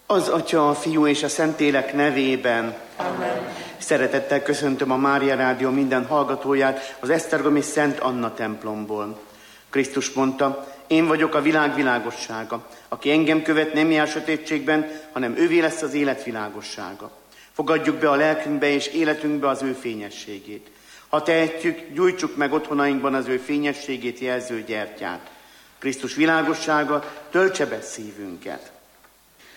Az Atya, a Fiú és a Szentlélek nevében. Amen. Szeretettel köszöntöm a Mária Rádió minden hallgatóját az esztergomi Szent Anna templomból. Krisztus mondta, én vagyok a világ világossága. Aki engem követ, nem jár sötétségben, hanem ővé lesz az élet világossága. Fogadjuk be a lelkünkbe és életünkbe az ő fényességét. Ha tehetjük, gyújtsuk meg otthonainkban az ő fényességét jelző gyertyát. Krisztus világossága töltse be szívünket.